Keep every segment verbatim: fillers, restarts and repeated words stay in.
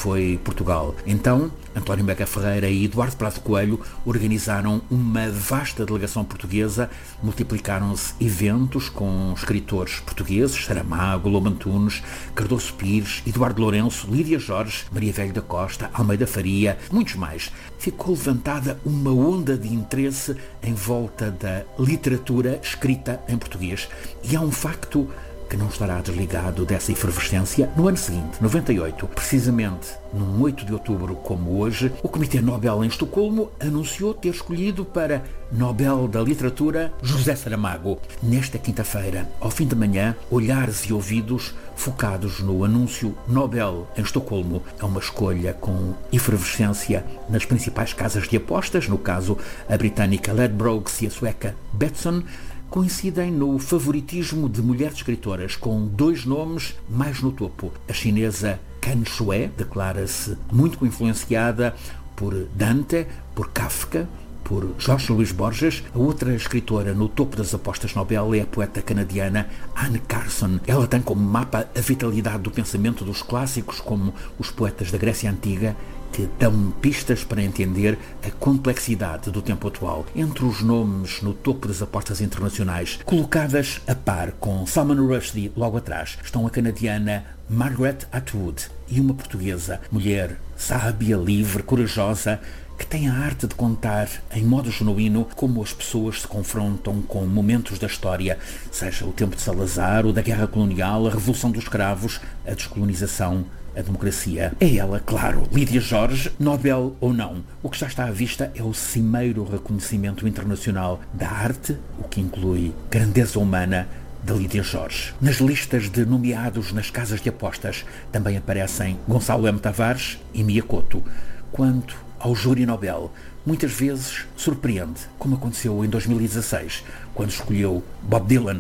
foi Portugal. Então, António Mega Ferreira e Eduardo Prado Coelho organizaram uma vasta delegação portuguesa, multiplicaram-se eventos com escritores portugueses, Saramago, Lobo Antunes, Cardoso Pires, Eduardo Lourenço, Lídia Jorge, Maria Velho da Costa, Almeida Faria, muitos mais. Ficou levantada uma onda de interesse em volta da literatura escrita em português. E há um facto que não estará desligado dessa efervescência. No ano seguinte, noventa e oito, precisamente num oito de outubro como hoje, o Comitê Nobel em Estocolmo anunciou ter escolhido para Nobel da Literatura José Saramago. Nesta quinta-feira, ao fim da manhã, olhares e ouvidos focados no anúncio Nobel em Estocolmo. É uma escolha com efervescência nas principais casas de apostas, no caso a britânica Ladbrokes e a sueca Betsson, coincidem no favoritismo de mulheres escritoras, com dois nomes mais no topo. A chinesa Kan Shui declara-se muito influenciada por Dante, por Kafka, por Jorge Luís Borges. A outra escritora no topo das apostas Nobel é a poeta canadiana Anne Carson. Ela tem como mapa a vitalidade do pensamento dos clássicos, como os poetas da Grécia Antiga, que dão pistas para entender a complexidade do tempo atual. Entre os nomes no topo das apostas internacionais, colocadas a par com Salman Rushdie logo atrás, estão a canadiana Margaret Atwood e uma portuguesa, mulher sábia, livre, corajosa, que tem a arte de contar em modo genuíno como as pessoas se confrontam com momentos da história, seja o tempo de Salazar, o da Guerra Colonial, a Revolução dos Cravos, a descolonização, a democracia. É ela, claro, Lídia Jorge, Nobel ou não. O que já está à vista é o cimeiro reconhecimento internacional da arte, o que inclui grandeza humana, da Lídia Jorge. Nas listas de nomeados nas casas de apostas também aparecem Gonçalo M. Tavares e Mia Couto. Quanto ao júri Nobel, muitas vezes surpreende, como aconteceu em dois mil e dezasseis, quando escolheu Bob Dylan.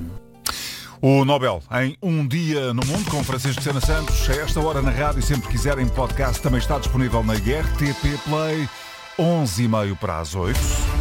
O Nobel em Um Dia no Mundo, com Francisco Sena Santos, a esta hora na rádio, e sempre quiserem podcast, também está disponível na R T P Play, onze e meia para as oito.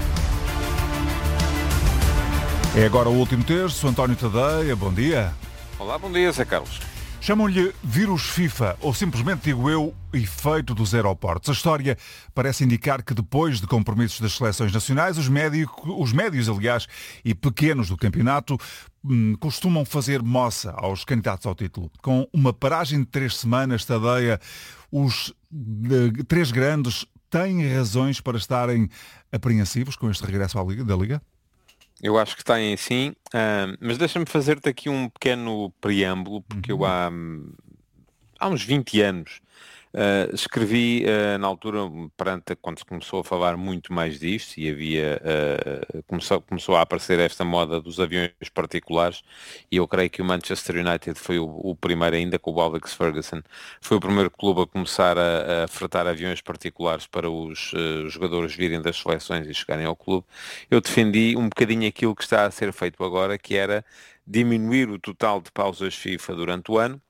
É agora o último terço. António Tadeia, bom dia. Olá, bom dia, Zé Carlos. Chamam-lhe vírus FIFA, ou simplesmente, digo eu, efeito dos aeroportos. A história parece indicar que depois de compromissos das seleções nacionais, os, médio, os médios, aliás, e pequenos do campeonato, hum, costumam fazer moça aos candidatos ao título. Com uma paragem de três semanas, Tadeia, os de, três grandes têm razões para estarem apreensivos com este regresso à Liga, da Liga? Eu acho que têm sim, uh, mas deixa-me fazer-te aqui um pequeno preâmbulo, porque uhum. eu há, há uns vinte anos uh, escrevi uh, na altura, perante quando se começou a falar muito mais disto, e havia uh, começou, começou a aparecer esta moda dos aviões particulares, e eu creio que o Manchester United foi o, o primeiro, ainda com o Alex Ferguson, foi o primeiro clube a começar a, a fretar aviões particulares para os uh, jogadores virem das seleções e chegarem ao clube. Eu defendi um bocadinho aquilo que está a ser feito agora, que era diminuir o total de pausas FIFA durante o ano.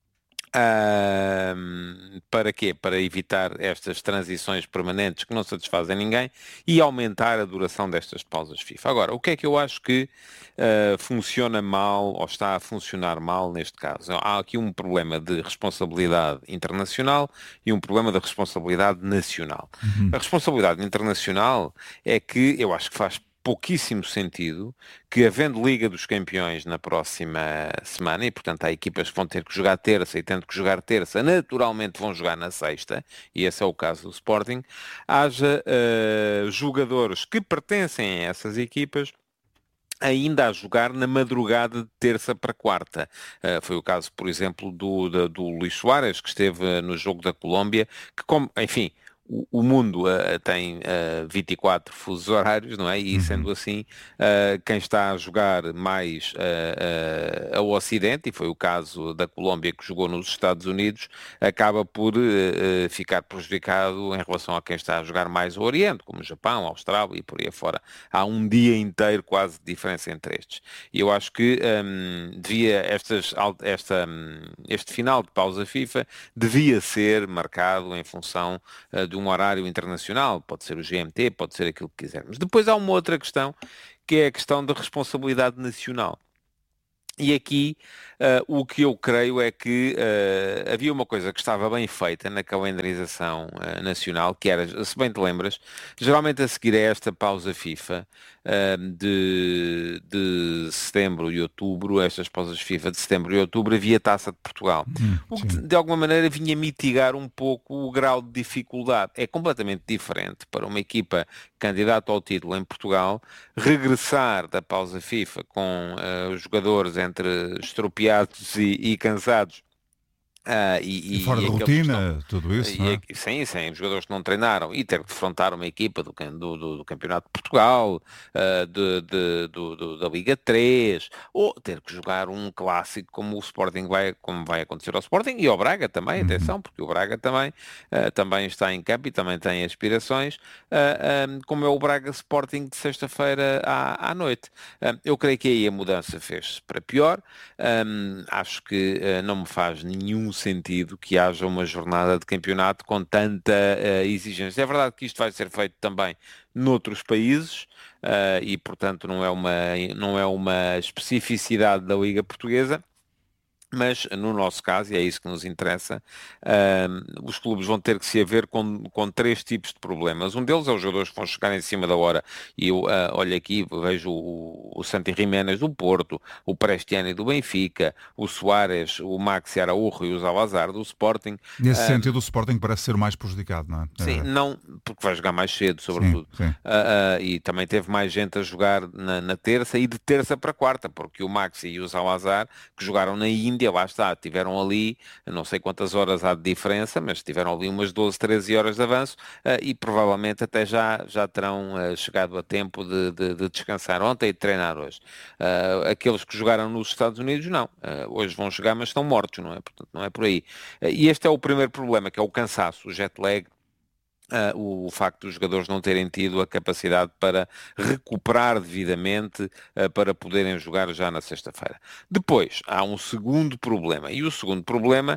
Uh, para quê? Para evitar estas transições permanentes que não satisfazem ninguém e aumentar a duração destas pausas FIFA. Agora, o que é que eu acho que uh, funciona mal ou está a funcionar mal neste caso? Há aqui um problema de responsabilidade internacional e um problema de responsabilidade nacional. Uhum. A responsabilidade internacional é que eu acho que faz pouquíssimo sentido que, havendo Liga dos Campeões na próxima semana, e portanto há equipas que vão ter que jogar terça, e tendo que jogar terça, naturalmente vão jogar na sexta, e esse é o caso do Sporting, haja uh, jogadores que pertencem a essas equipas ainda a jogar na madrugada de terça para quarta. Uh, foi o caso, por exemplo, do, do, do Luís Soares, que esteve no jogo da Colômbia, que, como, enfim, o mundo uh, tem uh, vinte e quatro fusos horários, não é? E sendo assim, uh, quem está a jogar mais uh, uh, ao Ocidente, e foi o caso da Colômbia que jogou nos Estados Unidos, acaba por uh, uh, ficar prejudicado em relação a quem está a jogar mais ao Oriente, como o Japão, a Austrália e por aí afora. Há um dia inteiro quase de diferença entre estes. E eu acho que um, devia estas, esta, um, este final de pausa FIFA devia ser marcado em função uh, de um horário internacional, pode ser o G M T, pode ser aquilo que quisermos. Depois há uma outra questão, que é a questão da responsabilidade nacional. E aqui uh, o que eu creio é que uh, havia uma coisa que estava bem feita na calendarização uh, nacional, que era, se bem te lembras, geralmente a seguir a esta pausa FIFA uh, de, de setembro e outubro, estas pausas FIFA de setembro e outubro, havia Taça de Portugal. Hum, o que de alguma maneira vinha mitigar um pouco o grau de dificuldade. É completamente diferente para uma equipa candidata ao título em Portugal regressar da pausa FIFA com uh, os jogadores entre estropiados e, e cansados. Uh, e, e fora e de rotina, estão, tudo isso, e, não é? Sim, sim, os jogadores que não treinaram e ter que defrontar uma equipa do, do, do, do Campeonato de Portugal, uh, de, de, do, do, da Liga três, ou ter que jogar um clássico como o Sporting vai, como vai acontecer ao Sporting e ao Braga também, uhum. Atenção, porque o Braga também, uh, também está em campo e também tem aspirações, uh, um, como é o Braga Sporting de sexta-feira à, à noite. Uh, eu creio que aí a mudança fez-se para pior, um, acho que uh, não me faz nenhum sentido que haja uma jornada de campeonato com tanta uh, exigência. É verdade que isto vai ser feito também noutros países uh, e, portanto, não é, uma, não é uma especificidade da Liga Portuguesa. Mas, no nosso caso, e é isso que nos interessa, uh, os clubes vão ter que se haver com, com três tipos de problemas. Um deles é os jogadores que vão chegar em cima da hora. E eu, uh, olho aqui, vejo o, o Santi Jiménez do Porto, o Prestiani do Benfica, o Soares, o Maxi Araújo e o Salazar do Sporting. Nesse uh, sentido, o Sporting parece ser o mais prejudicado, não é? Sim, é. não, porque vai jogar mais cedo, sobretudo. Sim, sim. Uh, uh, e também teve mais gente a jogar na, na terça e de terça para quarta, porque o Maxi e o Salazar, que jogaram na Índia, lá está, tiveram ali, não sei quantas horas há de diferença, mas tiveram ali umas doze, treze horas de avanço uh, e provavelmente até já, já terão uh, chegado a tempo de, de, de descansar ontem e de treinar hoje. Uh, aqueles que jogaram nos Estados Unidos, não. Uh, hoje vão jogar, mas estão mortos, não é? Portanto, não é por aí. Uh, e este é o primeiro problema, que é o cansaço, o jet lag. Uh, o, o facto dos jogadores não terem tido a capacidade para recuperar devidamente uh, para poderem jogar já na sexta-feira. Depois, há um segundo problema, e o segundo problema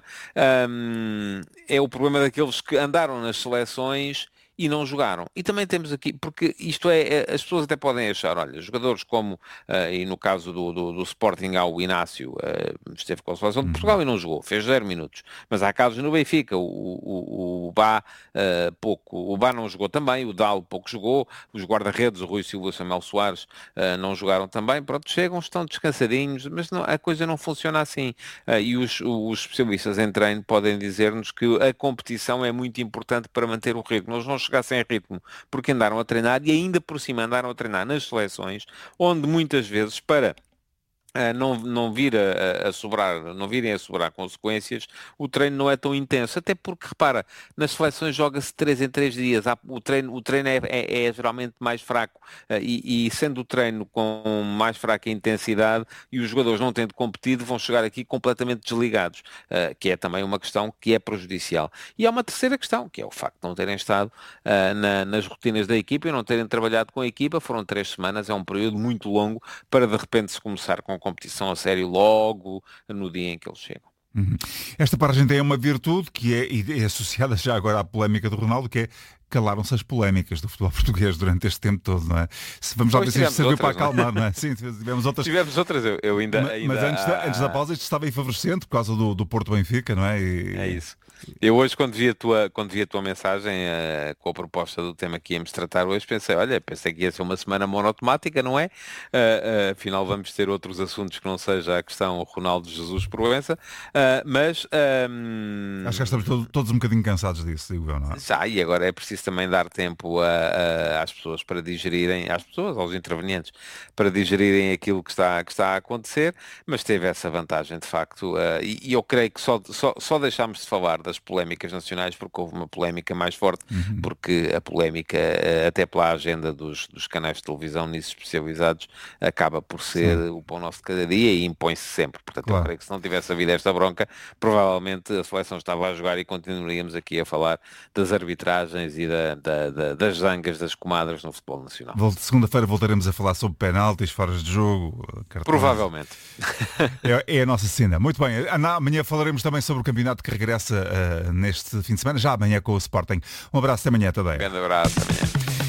um, é o problema daqueles que andaram nas seleções e não jogaram. E também temos aqui, porque isto é, é as pessoas até podem achar, olha, jogadores como, uh, e no caso do, do, do Sporting há o Inácio, uh, esteve com a seleção de Portugal e não jogou, fez zero minutos. Mas há casos no Benfica, o, o, o Bá uh, pouco, o Bá não jogou também, o Dal pouco jogou, os guarda-redes, o Rui Silva e o Samuel Soares uh, não jogaram também, pronto, chegam, estão descansadinhos, mas não, a coisa não funciona assim. Uh, e os, os especialistas em treino podem dizer-nos que a competição é muito importante para manter o ritmo. Nós não chegar sem ritmo, porque andaram a treinar e ainda por cima andaram a treinar nas seleções, onde muitas vezes para Uh, não, não, vir a, a sobrar, não virem a sobrar consequências, o treino não é tão intenso, até porque, repara, nas seleções joga-se três em três dias, Há, o treino, o treino é, é, é geralmente mais fraco, uh, e, e sendo o treino com mais fraca intensidade e os jogadores não tendo competido, vão chegar aqui completamente desligados, uh, que é também uma questão que é prejudicial. E há uma terceira questão, que é o facto de não terem estado uh, na, nas rotinas da equipa e não terem trabalhado com a equipa. Foram três semanas, é um período muito longo para de repente se começar com competição a sério logo no dia em que eles chegam. Uhum. Esta paragem tem uma virtude que é, e é associada já agora à polémica do Ronaldo, que é calaram-se as polémicas do futebol português durante este tempo todo, não é? Se vamos lá ver se isto serviu para acalmar, não é? Sim, tivemos outras. Tivemos outras, eu, eu ainda, Mas, ainda... mas antes, da, antes da pausa isto estava efervescente por causa do, do Porto Benfica, não é? E... É isso. Eu hoje, quando vi a tua, quando vi a tua mensagem uh, com a proposta do tema que íamos tratar hoje, pensei, olha, pensei que ia ser uma semana monotemática, não é? Uh, uh, afinal, vamos ter outros assuntos que não seja a questão Ronaldo Jesus Proença, uh, mas... Um... Acho que estamos todos, todos um bocadinho cansados disso, digo eu, não é? Já, e agora é preciso também dar tempo a, a, às pessoas para digerirem, às pessoas, aos intervenientes, para digerirem aquilo que está, que está a acontecer, mas teve essa vantagem, de facto, uh, e, e eu creio que só, só, só deixámos de falar das polémicas nacionais porque houve uma polémica mais forte, uhum. porque a polémica, até pela agenda dos, dos canais de televisão nisso especializados, acaba por ser Sim. o pão nosso de cada dia e impõe-se sempre. Portanto, claro. Eu creio que se não tivesse havido esta bronca, provavelmente a seleção estava a jogar e continuaríamos aqui a falar das arbitragens e da, da, da, das zangas das comadres no futebol nacional. Segunda-feira voltaremos a falar sobre penaltis, fora de jogo, cartões. Provavelmente. É, é a nossa cena. Muito bem. Amanhã falaremos também sobre o campeonato que regressa uh, neste fim de semana, já amanhã com o Sporting. Um abraço, até amanhã também. Um grande abraço, até amanhã.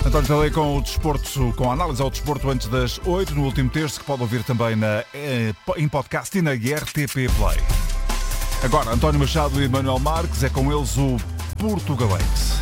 António Tadeia com o desporto, com a análise ao desporto antes das oito, no último terço, que pode ouvir também na, em podcast e na R T P Play. Agora, António Machado e Manuel Marques, é com eles o Portugalete.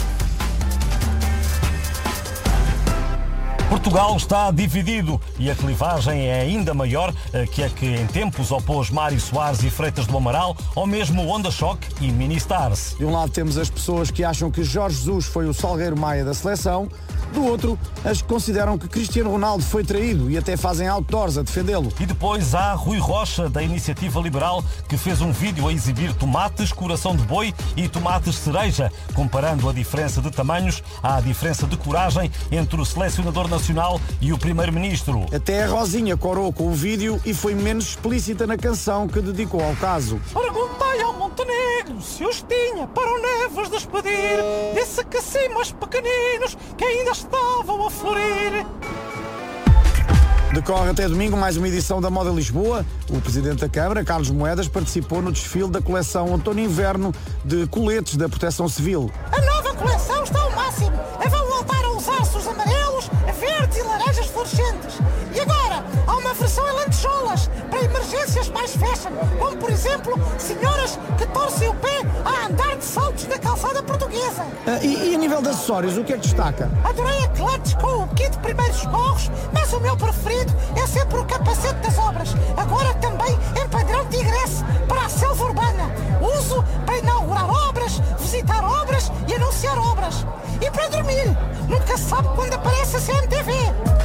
Portugal está dividido e a clivagem é ainda maior que a que em tempos opôs Mário Soares e Freitas do Amaral, ou mesmo Onda Choque e Ministars. De um lado temos as pessoas que acham que Jorge Jesus foi o Salgueiro Maia da seleção, do outro, as que consideram que Cristiano Ronaldo foi traído e até fazem outdoors a defendê-lo. E depois há Rui Rocha, da Iniciativa Liberal, que fez um vídeo a exibir tomates coração de boi e tomates cereja, comparando a diferença de tamanhos à diferença de coragem entre o selecionador nacional e o primeiro-ministro. Até a Rosinha corou com o vídeo e foi menos explícita na canção que dedicou ao caso. Perguntei ao Montenegro se os tinha para o Neves despedir. Disse que sim, mas pequeninos, que ainda estavam a florir. Decorre até domingo mais uma edição da Moda Lisboa. O Presidente da Câmara, Carlos Moedas, participou no desfile da coleção Outono-Inverno de coletes da Proteção Civil. A nova coleção está ao máximo. Vão voltar a usar-se os amarelos, verdes e laranjas fluorescentes. E agora, há uma versão em lantejoulas para emergências mais fashion, como por exemplo, senhoras que torcem o pé a andar de saltos na calçada portuguesa. Ah, e, e a nível de acessórios, o que é que destaca? Adorei a clutch com o kit de primeiros socorros, mas o meu preferido é sempre o capacete das obras. Agora também em padrão tigresse para a selva urbana. Uso para inaugurar obras, visitar obras e anunciar obras. E para dormir, nunca se sabe quando aparece a C M T V.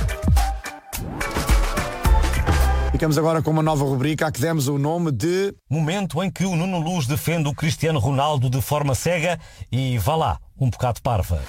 Ficamos agora com uma nova rubrica a que demos o nome de... Momento em que o Nuno Luz defende o Cristiano Ronaldo de forma cega e, vá lá, um bocado parva.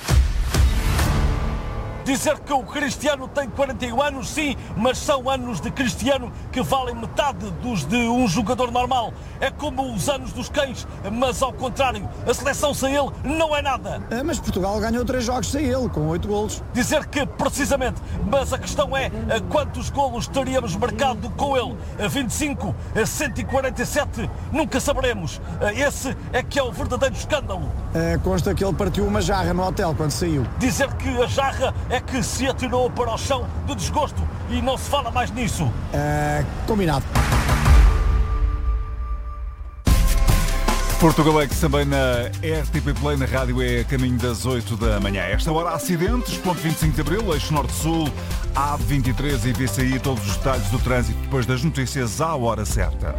Dizer que o Cristiano tem quarenta e um anos, sim, mas são anos de Cristiano que valem metade dos de um jogador normal. É como os anos dos cães, mas ao contrário, a seleção sem ele não é nada. Ah, mas Portugal ganhou três jogos sem ele, com oito golos. Dizer que, precisamente, mas a questão é quantos golos teríamos marcado com ele. vinte e cinco, cento e quarenta e sete, nunca saberemos. Esse é que é o verdadeiro escândalo. Ah, consta que ele partiu uma jarra no hotel quando saiu. Dizer que a jarra é que se atirou para o chão de desgosto e não se fala mais nisso. Uh, combinado. Portugalex também na R T P Play, na rádio é a caminho das oito da manhã. Esta hora, acidentes, ponto vinte e cinco de Abril, eixo norte-sul, A vinte e três e V C I, todos os detalhes do trânsito depois das notícias à hora certa.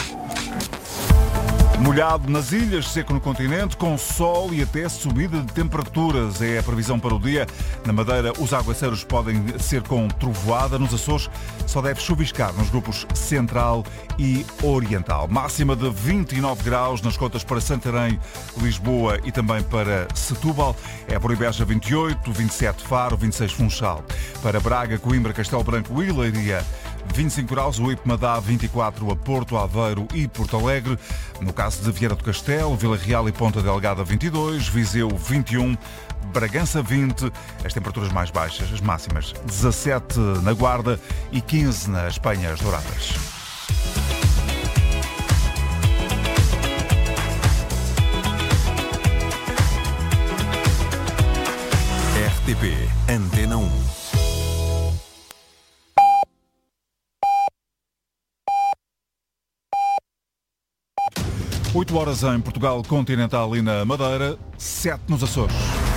Molhado nas ilhas, seco no continente, com sol e até subida de temperaturas. É a previsão para o dia. Na Madeira, os aguaceiros podem ser com trovoada. Nos Açores, só deve chuviscar nos grupos Central e Oriental. Máxima de vinte e nove graus nas cotas para Santarém, Lisboa e também para Setúbal. Évora e Beja vinte e oito, vinte e sete Faro, vinte e seis Funchal. Para Braga, Coimbra, Castelo Branco e Leiria, vinte e cinco graus, o Ipemedá vinte e quatro, a Porto, Aveiro e Porto Alegre. No caso de Vieira do Castelo, Vila Real e Ponta Delgada vinte e dois, Viseu vinte e um, Bragança vinte, as temperaturas mais baixas, as máximas dezassete na Guarda e quinze nas Penhas Douradas. R T P Antena um. oito horas em Portugal continental e na Madeira, sete nos Açores.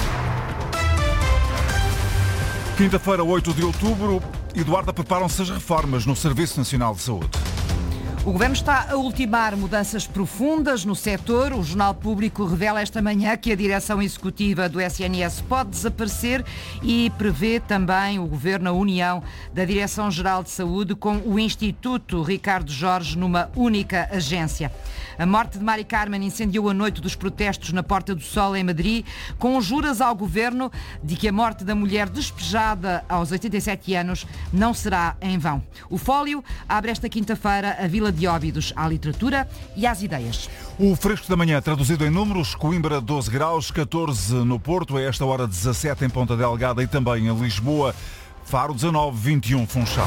Quinta-feira, oito de outubro, Eduarda, preparam-se as reformas no Serviço Nacional de Saúde. O Governo está a ultimar mudanças profundas no setor. O Jornal Público revela esta manhã que a direção executiva do S N S pode desaparecer e prevê também o Governo a união da Direção-Geral de Saúde com o Instituto Ricardo Jorge numa única agência. A morte de Mari Carmen incendiou a noite dos protestos na Porta do Sol, em Madrid, com juras ao Governo de que a morte da mulher despejada aos oitenta e sete anos não será em vão. O Fólio abre esta quinta-feira a Vila de Óbidos à literatura e às ideias. O fresco da manhã, traduzido em números: Coimbra doze graus, catorze no Porto, a esta hora dezassete em Ponta Delgada e também em Lisboa, Faro dezanove, vinte e um Funchal.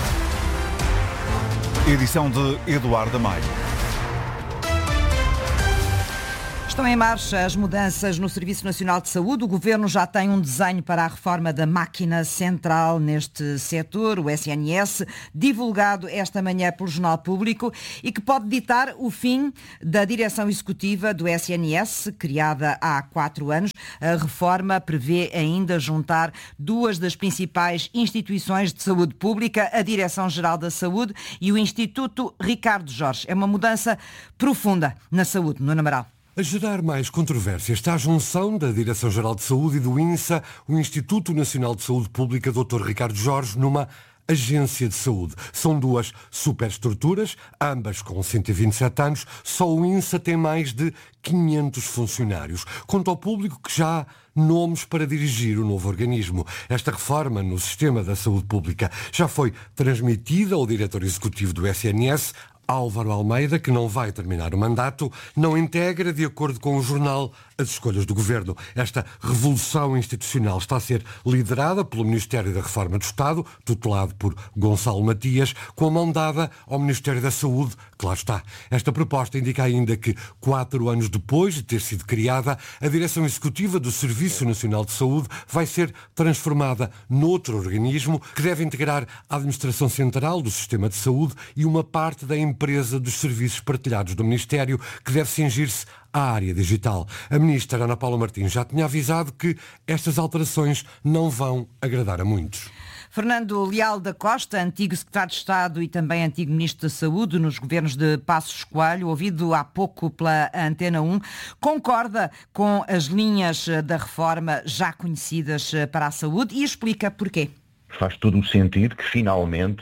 Edição de Eduardo Maio. Estão em marcha as mudanças no Serviço Nacional de Saúde. O Governo já tem um desenho para a reforma da máquina central neste setor, o S N S, divulgado esta manhã pelo Jornal Público e que pode ditar o fim da direção executiva do S N S, criada há quatro anos. A reforma prevê ainda juntar duas das principais instituições de saúde pública, a Direção-Geral da Saúde e o Instituto Ricardo Jorge. É uma mudança profunda na saúde, no Amaral. A gerar mais controvérsias está a junção da Direção-Geral de Saúde e do INSA, o Instituto Nacional de Saúde Pública, doutor Ricardo Jorge, numa agência de saúde. São duas superestruturas, ambas com cento e vinte e sete anos. Só o INSA tem mais de quinhentos funcionários. Conta ao público que já há nomes para dirigir o novo organismo. Esta reforma no sistema da saúde pública já foi transmitida ao diretor executivo do S N S, Álvaro Almeida, que não vai terminar o mandato, não integra, de acordo com o jornal, as escolhas do Governo. Esta revolução institucional está a ser liderada pelo Ministério da Reforma do Estado, tutelado por Gonçalo Matias, com a mão dada ao Ministério da Saúde, que lá está. Esta proposta indica ainda que, quatro anos depois de ter sido criada, a Direção Executiva do Serviço Nacional de Saúde vai ser transformada noutro organismo que deve integrar a Administração Central do Sistema de Saúde e uma parte da empresa dos serviços partilhados do Ministério, que deve cingir-se à área digital. A ministra Ana Paula Martins já tinha avisado que estas alterações não vão agradar a muitos. Fernando Leal da Costa, antigo secretário de Estado e também antigo ministro da Saúde nos governos de Passos Coelho, ouvido há pouco pela Antena um, concorda com as linhas da reforma já conhecidas para a saúde e explica porquê. Faz todo o sentido que finalmente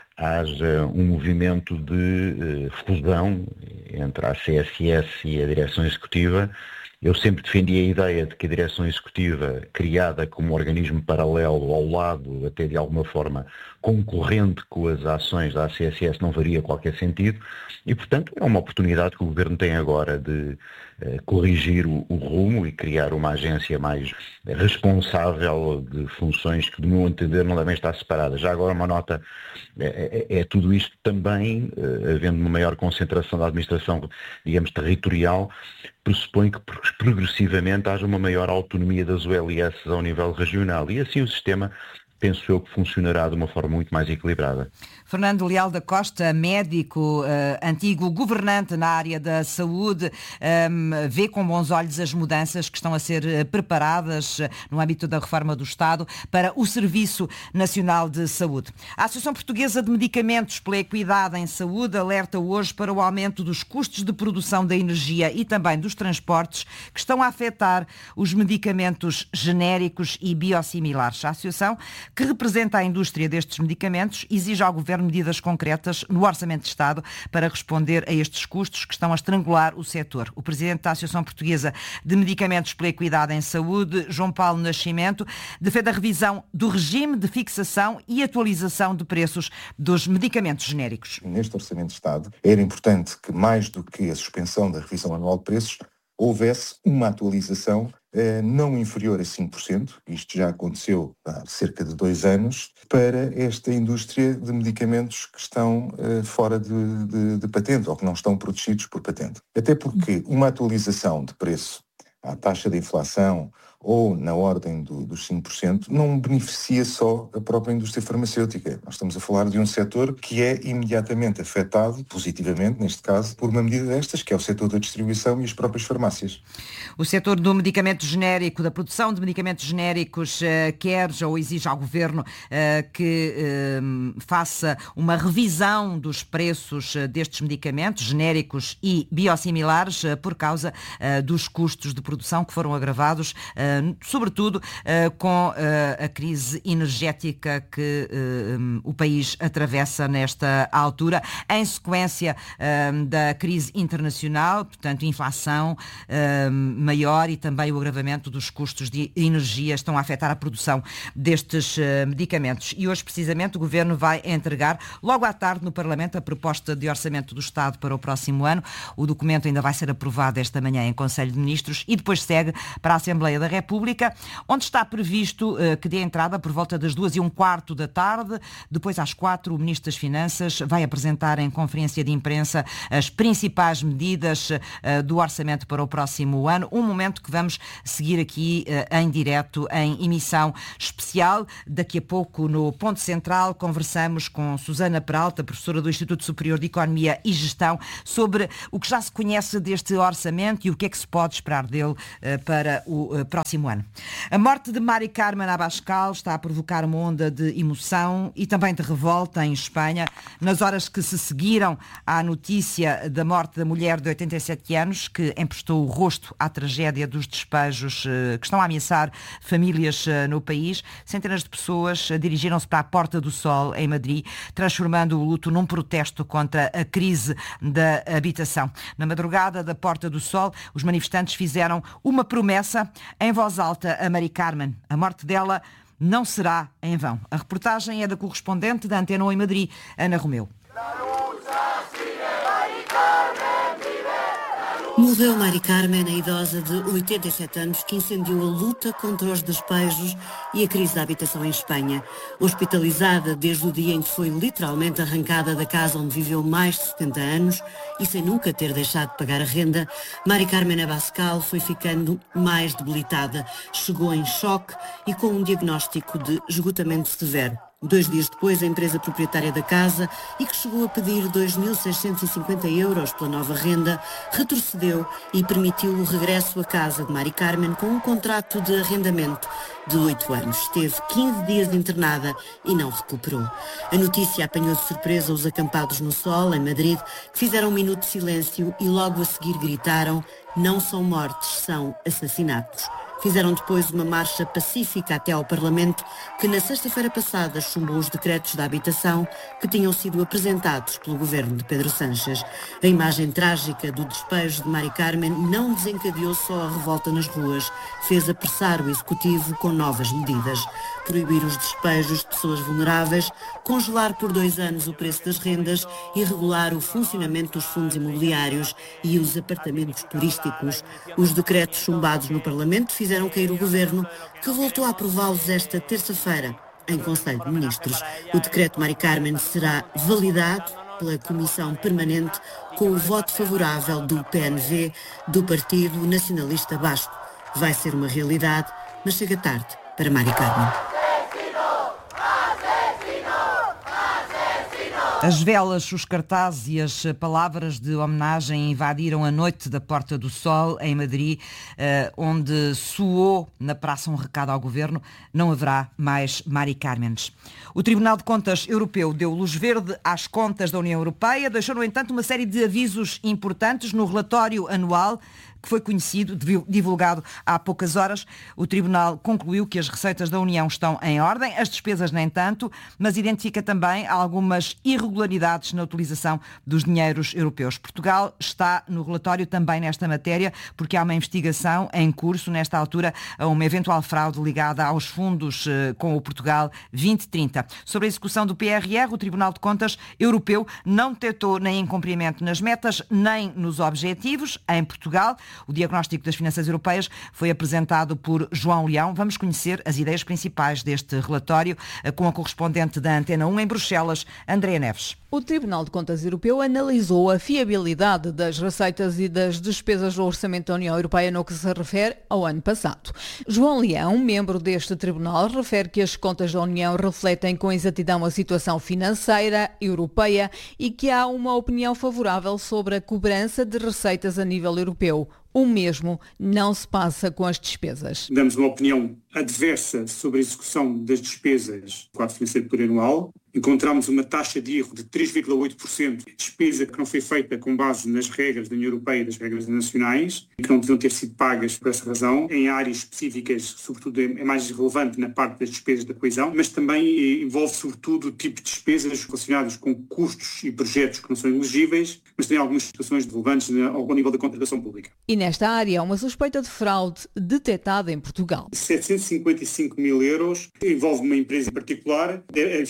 haja um movimento de uh, fusão entre a C S S e a Direção Executiva. Eu sempre defendi a ideia de que a Direção Executiva, criada como organismo paralelo ao lado, até de alguma forma concorrente com as ações da C S S, não faria qualquer sentido e, portanto, é uma oportunidade que o Governo tem agora de uh, corrigir o, o rumo e criar uma agência mais responsável de funções que, do meu entender, não devem estar separadas. Já agora uma nota, é, é, é tudo isto também, uh, havendo uma maior concentração da administração, digamos, territorial, pressupõe que progressivamente haja uma maior autonomia das U L S ao nível regional e assim o sistema, penso eu, que funcionará de uma forma muito mais equilibrada. Fernando Leal da Costa, médico, uh, antigo governante na área da saúde, um, vê com bons olhos as mudanças que estão a ser preparadas uh, no âmbito da reforma do Estado para o Serviço Nacional de Saúde. A Associação Portuguesa de Medicamentos pela Equidade em Saúde alerta hoje para o aumento dos custos de produção da energia e também dos transportes que estão a afetar os medicamentos genéricos e biosimilares. A Associação, que representa a indústria destes medicamentos, exige ao Governo medidas concretas no Orçamento de Estado para responder a estes custos que estão a estrangular o setor. O Presidente da Associação Portuguesa de Medicamentos pela Equidade em Saúde, João Paulo Nascimento, defende a revisão do regime de fixação e atualização de preços dos medicamentos genéricos. Neste Orçamento de Estado era importante que, mais do que a suspensão da revisão anual de preços, houvesse uma atualização eh, não inferior a cinco por cento, isto já aconteceu há cerca de dois anos, para esta indústria de medicamentos que estão eh, fora de, de, de patente ou que não estão protegidos por patente. Até porque uma atualização de preço à taxa de inflação ou na ordem do, dos cinco por cento, não beneficia só a própria indústria farmacêutica. Nós estamos a falar de um setor que é imediatamente afetado, positivamente, neste caso, por uma medida destas, que é o setor da distribuição e as próprias farmácias. O setor do medicamento genérico, da produção de medicamentos genéricos, uh, quer ou exige ao Governo uh, que uh, faça uma revisão dos preços uh, destes medicamentos genéricos e biosimilares uh, por causa uh, dos custos de produção que foram agravados uh, sobretudo uh, com uh, a crise energética que uh, um, o país atravessa nesta altura, em sequência uh, da crise internacional, portanto, inflação uh, maior e também o agravamento dos custos de energia estão a afetar a produção destes uh, medicamentos. E hoje, precisamente, o Governo vai entregar, logo à tarde, no Parlamento, a proposta de orçamento do Estado para o próximo ano. O documento ainda vai ser aprovado esta manhã em Conselho de Ministros e depois segue para a Assembleia da República, onde está previsto uh, que dê entrada por volta das duas e um quarto da tarde. Depois, às quatro, o Ministro das Finanças vai apresentar em conferência de imprensa as principais medidas uh, do orçamento para o próximo ano. Um momento que vamos seguir aqui uh, em direto, em emissão especial. Daqui a pouco, no Ponto Central, conversamos com Susana Peralta, professora do Instituto Superior de Economia e Gestão, sobre o que já se conhece deste orçamento e o que é que se pode esperar dele uh, para o uh, próximo ano. A morte de Mari Carmen Abascal está a provocar uma onda de emoção e também de revolta em Espanha. Nas horas que se seguiram à notícia da morte da mulher de oitenta e sete anos, que emprestou o rosto à tragédia dos despejos uh, que estão a ameaçar famílias uh, no país, centenas de pessoas uh, dirigiram-se para a Porta do Sol, em Madrid, transformando o luto num protesto contra a crise da habitação. Na madrugada da Porta do Sol, os manifestantes fizeram uma promessa em voz alta a Mari Carmen. A morte dela não será em vão. A reportagem é da correspondente da Antena um em Madrid, Ana Romeu. Morreu Mari Carmen, a idosa de oitenta e sete anos, que incendiou a luta contra os despejos e a crise da habitação em Espanha. Hospitalizada desde o dia em que foi literalmente arrancada da casa onde viveu mais de setenta anos e sem nunca ter deixado de pagar a renda, Mari Carmen Abascal foi ficando mais debilitada. Chegou em choque e com um diagnóstico de esgotamento severo. Dois dias depois, a empresa proprietária da casa, e que chegou a pedir dois mil seiscentos e cinquenta euros pela nova renda, retrocedeu e permitiu o regresso à casa de Mari Carmen com um contrato de arrendamento de oito anos. Esteve quinze dias internada e não recuperou. A notícia apanhou de surpresa os acampados no Sol, em Madrid, que fizeram um minuto de silêncio e logo a seguir gritaram: não são mortes, são assassinatos. Fizeram depois uma marcha pacífica até ao Parlamento, que na sexta-feira passada chumbou os decretos da habitação que tinham sido apresentados pelo governo de Pedro Sánchez. A imagem trágica do despejo de Mari Carmen não desencadeou só a revolta nas ruas, fez apressar o Executivo com novas medidas. Proibir os despejos de pessoas vulneráveis, congelar por dois anos o preço das rendas e regular o funcionamento dos fundos imobiliários e os apartamentos turísticos. Os decretos chumbados no Parlamento fizeram fizeram cair o governo, que voltou a aprová-los esta terça-feira em Conselho de Ministros. O decreto Mari Carmen será validado pela Comissão Permanente com o voto favorável do P N V, do Partido Nacionalista Basco. Vai ser uma realidade, mas chega tarde para Mari Carmen. As velas, os cartazes e as palavras de homenagem invadiram a noite da Porta do Sol, em Madrid, onde soou na praça um recado ao governo: não haverá mais Mari Carmens. O Tribunal de Contas Europeu deu luz verde às contas da União Europeia, deixou, no entanto, uma série de avisos importantes no relatório anual que foi conhecido, divulgado há poucas horas. O Tribunal concluiu que as receitas da União estão em ordem, as despesas nem tanto, mas identifica também algumas irregularidades na utilização dos dinheiros europeus. Portugal está no relatório também nesta matéria, porque há uma investigação em curso, nesta altura, a uma eventual fraude ligada aos fundos eh, com o Portugal vinte trinta. Sobre a execução do P R R, o Tribunal de Contas Europeu não detectou nem incumprimento nas metas, nem nos objetivos. Em Portugal, o diagnóstico das finanças europeias foi apresentado por João Leão. Vamos conhecer as ideias principais deste relatório com a correspondente da Antena um em Bruxelas, Andréa Neves. O Tribunal de Contas Europeu analisou a fiabilidade das receitas e das despesas do Orçamento da União Europeia no que se refere ao ano passado. João Leão, membro deste tribunal, refere que as contas da União refletem com exatidão a situação financeira europeia e que há uma opinião favorável sobre a cobrança de receitas a nível europeu. O mesmo não se passa com as despesas. Damos uma opinião adversa sobre a execução das despesas do quadro financeiro plurianual. Encontramos uma taxa de erro de três vírgula oito por cento, despesa que não foi feita com base nas regras da União Europeia e das regras nacionais, e que não deviam ter sido pagas por essa razão, em áreas específicas, sobretudo é mais relevante na parte das despesas da coesão, mas também envolve sobretudo o tipo de despesas relacionadas com custos e projetos que não são elegíveis, mas tem algumas situações relevantes ao nível da contratação pública. E nesta área há uma suspeita de fraude detectada em Portugal. setecentos e cinquenta e cinco mil euros, envolve uma empresa em particular. A investigação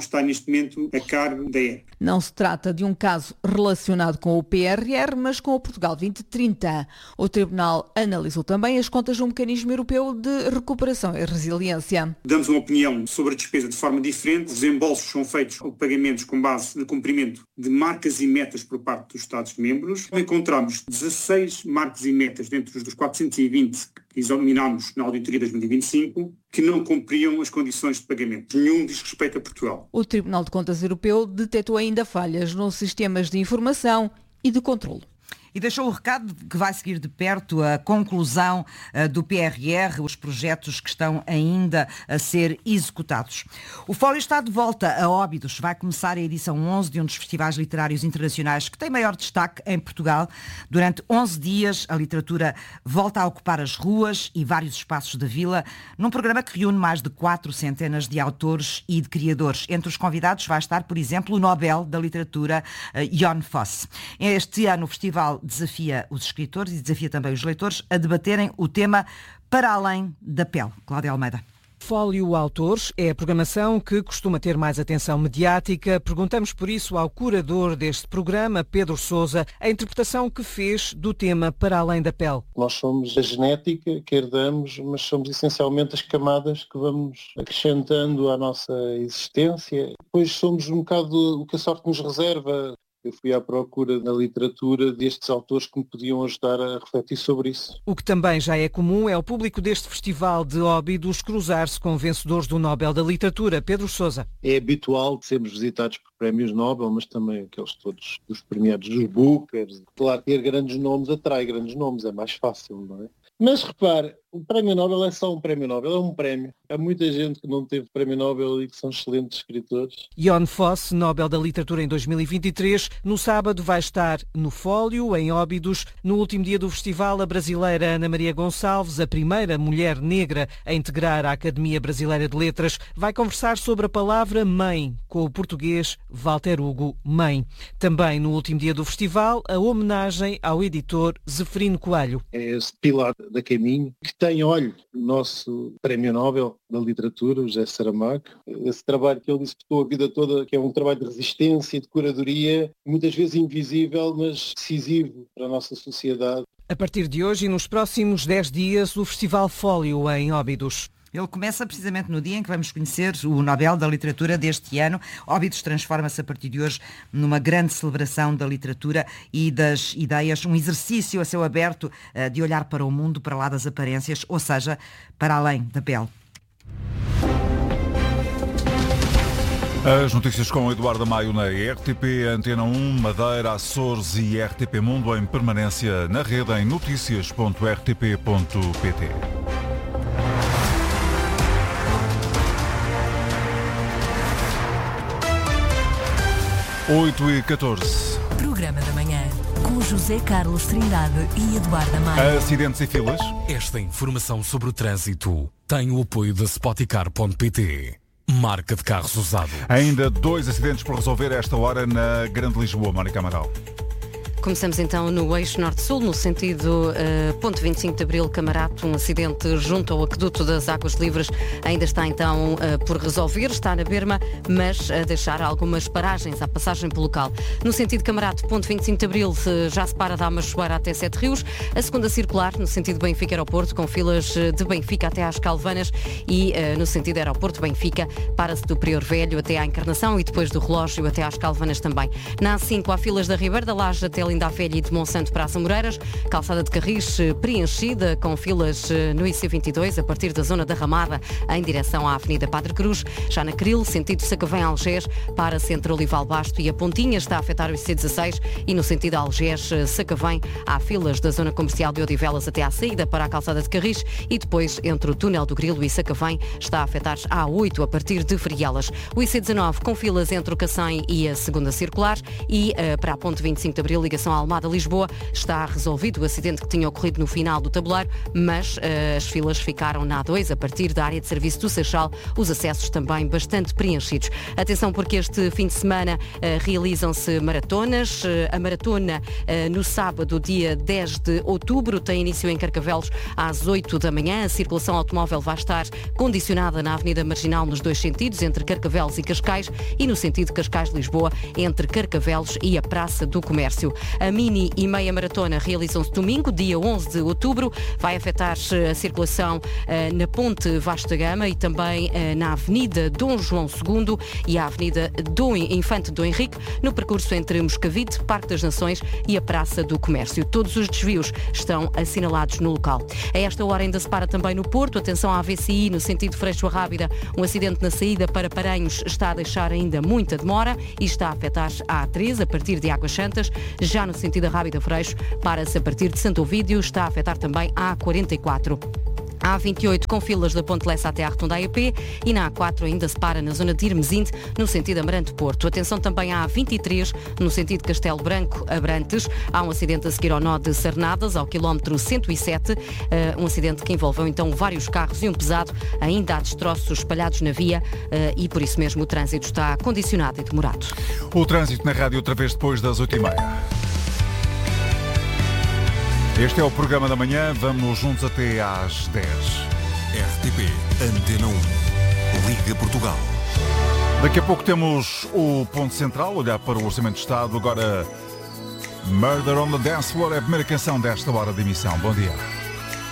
está neste momento a cargo da E P. Não se trata de um caso relacionado com o P R R, mas com o Portugal vinte trinta. O Tribunal analisou também as contas do Mecanismo Europeu de Recuperação e Resiliência. Damos uma opinião sobre a despesa de forma diferente. Os desembolsos são feitos ou pagamentos com base no cumprimento de marcas e metas por parte dos Estados-membros. Encontramos dezasseis marcas e metas dentro dos quatrocentos e vinte que examinámos na auditoria de dois mil e vinte e cinco que não cumpriam as condições de pagamento. Nenhum diz respeito a Portugal. O Tribunal de Contas Europeu detectou ainda falhas nos sistemas de informação e de controlo. E deixou o recado de que vai seguir de perto a conclusão uh, do P R R, os projetos que estão ainda a ser executados. O Fólio está de volta a Óbidos. Vai começar a edição onze de um dos festivais literários internacionais que tem maior destaque em Portugal. Durante onze dias, a literatura volta a ocupar as ruas e vários espaços da vila, num programa que reúne mais de quatro centenas de autores e de criadores. Entre os convidados vai estar, por exemplo, o Nobel da Literatura, uh, Jon Fosse. Este ano o festival desafia os escritores e desafia também os leitores a debaterem o tema Para Além da Pele. Cláudia Almeida. Fólio Autores é a programação que costuma ter mais atenção mediática. Perguntamos por isso ao curador deste programa, Pedro Sousa, a interpretação que fez do tema Para Além da Pele. Nós somos a genética que herdamos, mas somos essencialmente as camadas que vamos acrescentando à nossa existência. Depois somos um bocado o que a sorte nos reserva. Eu fui à procura na literatura destes autores que me podiam ajudar a refletir sobre isso. O que também já é comum é o público deste festival de Óbidos cruzar-se com vencedores do Nobel da Literatura. Pedro Sousa. É habitual sermos visitados por prémios Nobel, mas também aqueles todos dos premiados dos Bookers. Claro, ter grandes nomes atrai grandes nomes, é mais fácil, não é? Mas repare, o Prémio Nobel é só um Prémio Nobel, é um prémio. Há muita gente que não teve Prémio Nobel e que são excelentes escritores. Jon Fosse, Nobel da Literatura em dois mil e vinte e três, no sábado vai estar no Fólio, em Óbidos. No último dia do festival, a brasileira Ana Maria Gonçalves, a primeira mulher negra a integrar a Academia Brasileira de Letras, vai conversar sobre a palavra mãe, com o português Walter Hugo Mãe. Também no último dia do festival, a homenagem ao editor Zeferino Coelho. É esse pilar da Caminho, que tem, olha, o nosso Prémio Nobel da Literatura, o José Saramago, esse trabalho que ele executou a vida toda, que é um trabalho de resistência e de curadoria, muitas vezes invisível, mas decisivo para a nossa sociedade. A partir de hoje e nos próximos dez dias, o Festival Fólio em Óbidos. Ele começa precisamente no dia em que vamos conhecer o Nobel da Literatura deste ano. Óbidos transforma-se a partir de hoje numa grande celebração da literatura e das ideias, um exercício a céu aberto uh, de olhar para o mundo, para lá das aparências, ou seja, para além da pele. As notícias com Eduardo Maio na R T P, Antena um, Madeira, Açores e R T P Mundo em permanência na rede em notícias ponto r t p ponto p t. oito e catorze. Programa da manhã, com José Carlos Trindade e Eduardo Maia. Acidentes e filas. Esta informação sobre o trânsito tem o apoio da Spoticar ponto p t. Marca de carros usados. Ainda dois acidentes por resolver a esta hora na Grande Lisboa, Mónica Amaral. Começamos então no eixo norte-sul, no sentido uh, ponto vinte e cinco de Abril, Camarato, um acidente junto ao aqueduto das Águas Livres ainda está então uh, por resolver, está na berma, mas a deixar algumas paragens à passagem pelo local. No sentido Camarato, ponto vinte e cinco de Abril, uh, já se para da Almachoeira até Sete Rios, a segunda circular no sentido Benfica-Aeroporto, com filas uh, de Benfica até às Calvanas e uh, no sentido Aeroporto-Benfica, para-se do Prior Velho até à Encarnação e depois do Relógio até às Calvanas também. Na A cinco há filas da Ribeira da Laje até Linda a Velha e de Monsanto para as Amoreiras, calçada de Carris preenchida com filas no I C vinte e dois a partir da zona da Ramada em direção à Avenida Padre Cruz. Já na Cril, sentido Sacavém-Algés, para entre Olival Basto e a Pontinha está a afetar o I C dezasseis e no sentido Algés-Sacavém há filas da zona comercial de Odivelas até à saída para a calçada de Carris e depois entre o túnel do Grilo e Sacavém está a afetar a A oito a partir de Frielas. O I C dezanove com filas entre o Cacém e a segunda circular e uh, para a ponte vinte e cinco de Abril, ligação ligação à Almada-Lisboa. Está resolvido o acidente que tinha ocorrido no final do tabuleiro, mas uh, as filas ficaram na A dois a partir da área de serviço do Seixal, os acessos também bastante preenchidos. Atenção, porque este fim de semana uh, realizam-se maratonas. Uh, a maratona uh, no sábado, dia dez de outubro, tem início em Carcavelos às oito da manhã. A circulação automóvel vai estar condicionada na Avenida Marginal nos dois sentidos, entre Carcavelos e Cascais, e no sentido Cascais-Lisboa, entre Carcavelos e a Praça do Comércio. A mini e meia maratona realizam-se domingo, dia onze de outubro. Vai afetar a circulação uh, na Ponte Vasta Gama e também uh, na Avenida Dom João segundo e a Avenida Dom Infante Dom Henrique, no percurso entre Moscavide, Parque das Nações e a Praça do Comércio. Todos os desvios estão assinalados no local. A esta hora ainda se para também no Porto. Atenção à A V C I no sentido Freixo-Rábida. Um acidente na saída para Paranhos está a deixar ainda muita demora e está a afetar a A três a partir de Águas Santas. Já no sentido da Rábida-Freixo, para-se a partir de Santo Ovídio, está a afetar também a A quarenta e quatro. A A vinte e oito com filas da Ponte Lessa até à Rotunda A E P e na A quatro ainda se para na zona de Irmesinde, no sentido Amarante-Porto. Atenção também à A vinte e três, no sentido Castelo Branco-Abrantes. Há um acidente a seguir ao nó de Sarnadas, ao quilómetro cento e sete. Uh, um acidente que envolveu então vários carros e um pesado. Ainda há destroços espalhados na via uh, e por isso mesmo o trânsito está condicionado e demorado. O trânsito na rádio outra vez depois das oito e meia. Este é o programa da manhã, vamos juntos até às dez. R T P Antena um. Liga Portugal. Daqui a pouco temos o ponto central, olhar para o Orçamento de Estado. Agora, Murder on the Dance Floor é a primeira canção desta hora de emissão. Bom dia.